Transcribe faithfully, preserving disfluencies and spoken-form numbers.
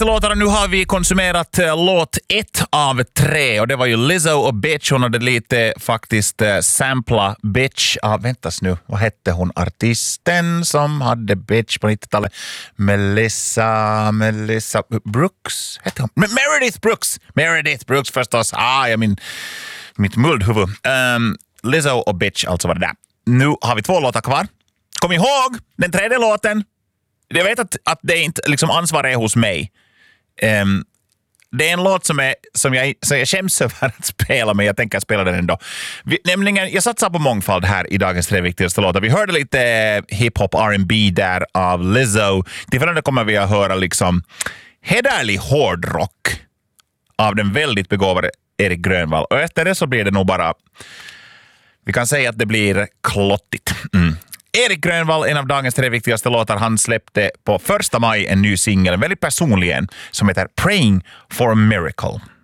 Låtar, nu har vi konsumerat uh, låt ett av tre och det var ju Lizzo och Bitch. Hon hade lite faktiskt uh, sampla Bitch av, väntas nu, vad hette hon, artisten som hade Bitch på nittiotalet? Melissa, Melissa Brooks, hette hon? Meredith Brooks, Meredith Brooks förstås. Ah, jag min, mitt muldhuvud. Um, Lizzo och Bitch, alltså var det där. Nu har vi två låtar kvar. Kom ihåg, den tredje låten, jag vet att, att det inte liksom ansvar är hos mig. Um, det är en låt som, är, som jag, så jag skäms över att spela, men jag tänker spela den ändå. Vi, nämligen, jag satsar på mångfald här i dagens tre viktigaste låtar. Vi hörde lite hiphop R and B där av Lizzo. Tillfället kommer vi att höra liksom hederlig hårdrock av den väldigt begåvade Erik Grönvall. Och efter det så blir det nog bara, vi kan säga att det blir klottigt. Mm. Erik Grönvall, en av dagens tre viktigaste låtar, han släppte på första maj en ny singel, en väldigt personlig en, som heter Praying for a Miracle.